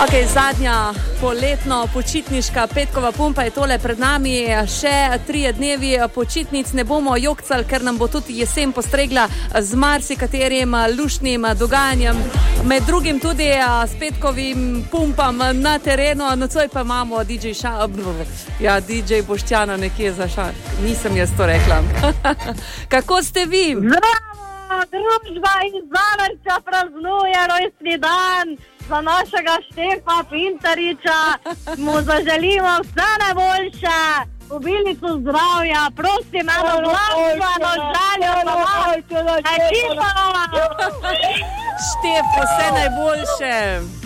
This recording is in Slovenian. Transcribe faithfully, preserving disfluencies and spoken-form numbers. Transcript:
Ok, zadnja poletno počitniška petkova pumpa je tole pred nami. Še trije dnevi počitnic, ne bomo jokcali, ker nam bo tudi jesen postregla z marsikaterim luštnim dogajanjem. Med drugim tudi s petkovim pumpam na terenu. Nocoj pa imamo D J Ša... Ja, D J Boštjana nekje za ša... Nisem jaz to rekla. Kako ste vi? Zdravo, družba iz Zavrča praznuje rojstni dan za našega Štefa Pintariča. Mu zaželimo vse najboljše, obilico zdravja, prosim, eno glasno željo, ekipa! Štef, vse najboljše.